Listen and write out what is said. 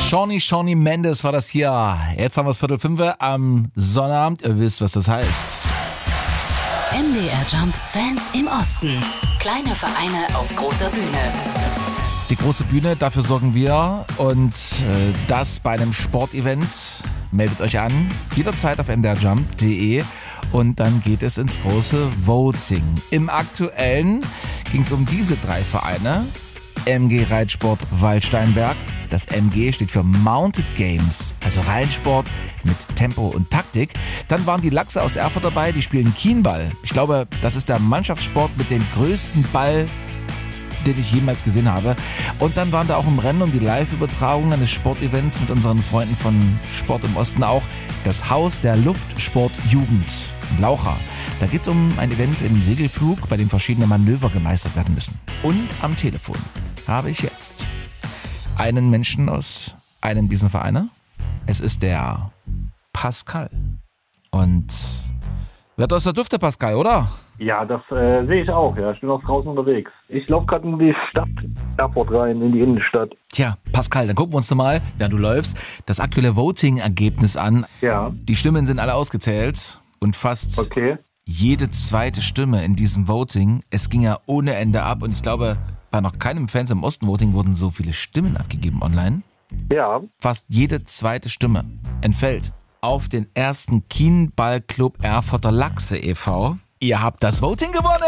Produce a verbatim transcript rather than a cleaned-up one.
Shawnee, Shawnee Mendes war das hier. Jetzt haben wir es Viertel fünf am Sonnabend. Ihr wisst, was das heißt. M D R Jump Fans im Osten. Kleine Vereine auf großer Bühne. Die große Bühne, dafür sorgen wir. Und äh, das bei einem Sportevent. Meldet euch an. Jederzeit auf m d r jump punkt d e. Und dann geht es ins große Voting. Im Aktuellen ging es um diese drei Vereine. M G Reitsport Waldsteinberg. Das M G steht für Mounted Games, also Reitsport mit Tempo und Taktik. Dann waren die Lachse aus Erfurt dabei, die spielen Kienball. Ich glaube, das ist der Mannschaftssport mit dem größten Ball, den ich jemals gesehen habe. Und dann waren da auch im Rennen um die Live-Übertragung eines Sportevents mit unseren Freunden von Sport im Osten auch das Haus der Luftsportjugend in Laucha. Da geht es um ein Event im Segelflug, bei dem verschiedene Manöver gemeistert werden müssen. Und am Telefon habe ich jetzt einen Menschen aus einem dieser Vereine. Es ist der Pascal. Und wird aus der Düfte, Pascal, oder? Ja, das äh, sehe ich auch. Ja, ich bin auch draußen unterwegs. Ich laufe gerade in die Stadt Erfurt rein, in die Innenstadt. Tja, Pascal, dann gucken wir uns doch mal, während du läufst, das aktuelle Voting-Ergebnis an. Ja. Die Stimmen sind alle ausgezählt und fast Okay. jede zweite Stimme in diesem Voting, es ging ja ohne Ende ab und ich glaube, bei noch keinem Fans im Osten-Voting wurden so viele Stimmen abgegeben online. Ja. Fast jede zweite Stimme entfällt auf den ersten Kienball-Club Erfurter Lachse e V. Ihr habt das Voting gewonnen!